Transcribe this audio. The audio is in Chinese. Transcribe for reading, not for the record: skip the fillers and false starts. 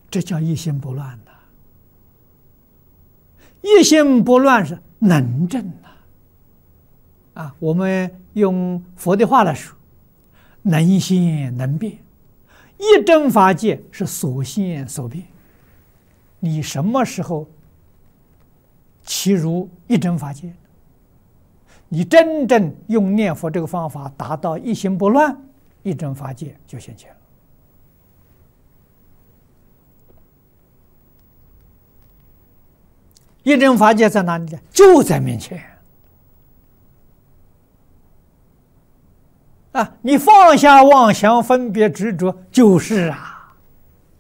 这叫一心不乱呐。一心不乱是能证呐。我们用佛的话来说，能现能变。一真法界是所现所变。你什么时候契入一真法界？你真正用念佛这个方法达到一心不乱，一真法界就现前了。一真法界在哪里呢？就在面前。你放下妄想分别执着，就是啊。